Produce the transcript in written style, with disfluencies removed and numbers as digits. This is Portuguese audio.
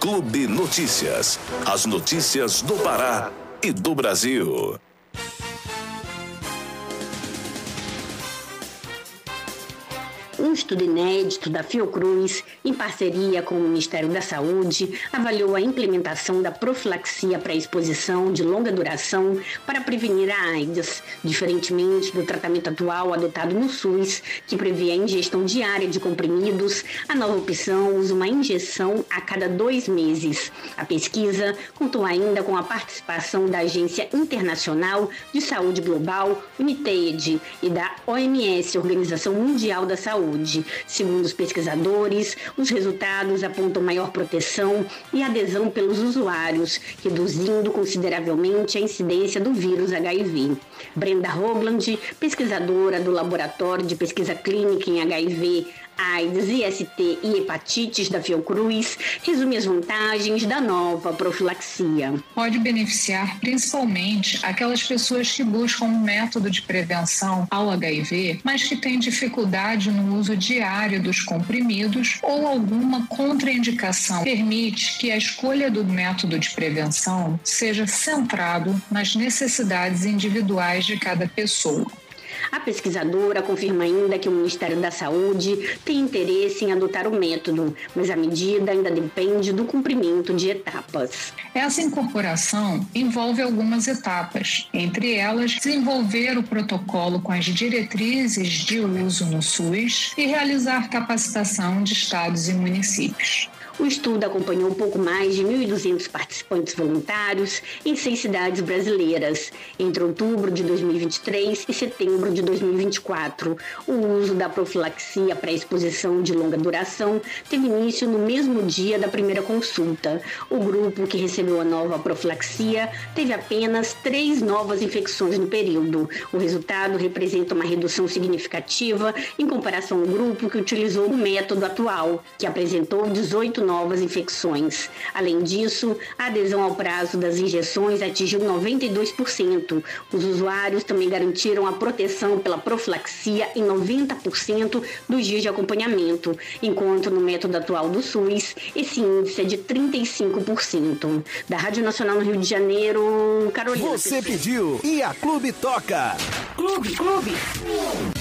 Clube Notícias. As notícias do Pará e do Brasil. Um estudo inédito da Fiocruz, em parceria com o Ministério da Saúde, avaliou a implementação da profilaxia pré-exposição de longa duração para prevenir a AIDS, diferentemente do tratamento atual adotado no SUS, que prevê a ingestão diária de comprimidos. A nova opção usa uma injeção a cada 2 meses. A pesquisa contou ainda com a participação da Agência Internacional de Saúde Global, UNITAID, e da OMS, Organização Mundial da Saúde. Segundo os pesquisadores, os resultados apontam maior proteção e adesão pelos usuários, reduzindo consideravelmente a incidência do vírus HIV. Brenda Hogland, pesquisadora do Laboratório de Pesquisa Clínica em HIV, AIDS, IST e hepatites da Fiocruz, resume as vantagens da nova profilaxia. Pode beneficiar principalmente aquelas pessoas que buscam um método de prevenção ao HIV, mas que têm dificuldade no uso diário dos comprimidos ou alguma contraindicação. Permite que a escolha do método de prevenção seja centrado nas necessidades individuais de cada pessoa. A pesquisadora confirma ainda que o Ministério da Saúde tem interesse em adotar o método, mas a medida ainda depende do cumprimento de etapas. Essa incorporação envolve algumas etapas, entre elas desenvolver o protocolo com as diretrizes de uso no SUS e realizar capacitação de estados e municípios. O estudo acompanhou um pouco mais de 1.200 participantes voluntários em 6 cidades brasileiras, entre outubro de 2023 e setembro de 2024. O uso da profilaxia pré-exposição de longa duração teve início no mesmo dia da primeira consulta. O grupo que recebeu a nova profilaxia teve apenas 3 novas infecções no período. O resultado representa uma redução significativa em comparação ao grupo que utilizou o método atual, que apresentou 18 novas infecções. Além disso, a adesão ao prazo das injeções atingiu 92%. Os usuários também garantiram a proteção pela profilaxia em 90% dos dias de acompanhamento, enquanto no método atual do SUS, esse índice é de 35%. Da Rádio Nacional no Rio de Janeiro, Carolina. Você pediu e a Clube toca. Clube.